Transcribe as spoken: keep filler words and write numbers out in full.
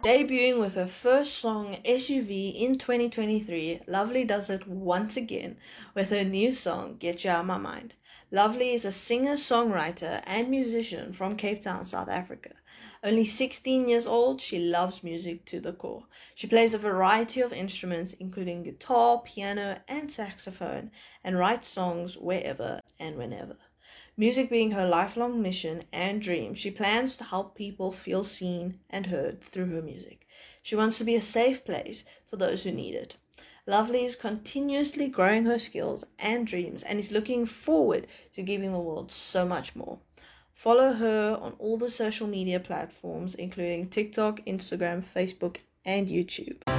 Debuting with her first song S U V in twenty twenty-three, Lovely does it once again with her new song Get You Out My Mind. Lovely is a singer-songwriter and musician from Cape Town, South Africa. Only sixteen years old, she loves music to the core. She plays a variety of instruments including guitar, piano, and saxophone, and writes songs wherever and whenever. Music being her lifelong mission and dream, she plans to help people feel seen and heard through her music. She wants to be a safe place for those who need it. Lovely is continuously growing her skills and dreams and is looking forward to giving the world so much more. Follow her on all the social media platforms including TikTok, Instagram, Facebook, and YouTube.